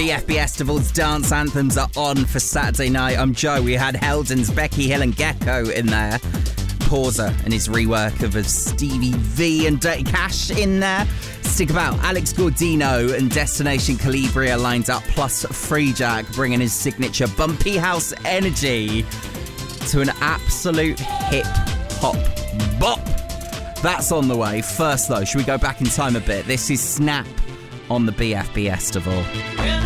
BFB Festival's dance anthems are on for Saturday night. I'm Joe. We had Heldens, Becky Hill and Gecko in there. Porza and his rework of Stevie V and Dirty Cash in there. Stick about. Alex Gordino and Destination Calibria lined up, plus Freejack bringing his signature bumpy house energy to an absolute hip-hop bop. That's on the way. First, though, should we go back in time a bit? This is Snap on the BFB Festival.